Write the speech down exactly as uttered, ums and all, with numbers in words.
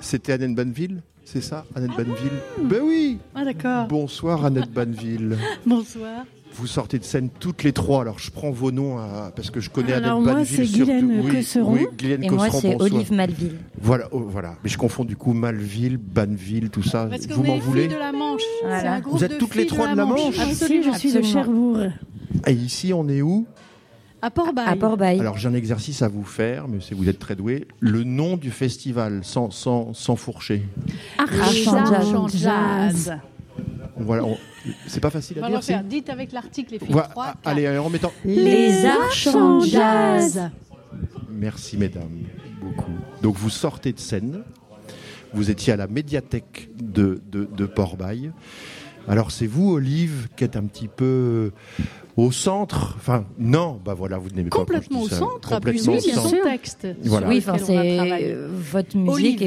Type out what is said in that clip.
C'était Annette Banneville, c'est ça, Annette ah Banneville bon Ben oui. Ah d'accord. Bonsoir Annette Banneville. Bonsoir. Vous sortez de scène toutes les trois, alors je prends vos noms à, parce que je connais alors Annette moi, Banneville. C'est Guylaine oui, Cosseron. Oui, Guylaine Et Cosseron, moi c'est bonsoir. Olive Malville. Voilà, oh, voilà. Mais je confonds du coup Malville, Banneville, tout ça. Parce vous qu'on m'en est voulez de la Manche. Voilà. C'est un groupe Vous êtes de toutes les filles trois de la Manche. Absolument. Je suis de Cherbourg. Et ici on est où? À Port-Bail. À Port-Bail. Alors j'ai un exercice à vous faire, mais si vous êtes très doué. Le nom du festival, sans, sans, sans fourcher. Archand Jazz. Jazz. Voilà, on- c'est pas facile à On va dire. le faire. c'est- Dites avec l'article, les filles. Voilà, trois, quatre. allez, en mettant. Les Archants Jazz. Merci mesdames, beaucoup. Donc vous sortez de scène, vous étiez à la médiathèque de, de, de Port-Bail. Alors c'est vous, Olive, qui êtes un petit peu au centre. Enfin, non, bah voilà, vous n'aimez pas. Complètement quand au je dis ça. centre, Complètement puisque au il y a centre. son texte. Voilà. Oui, sur enfin lequel on va c'est travailler. euh, votre musique Olive.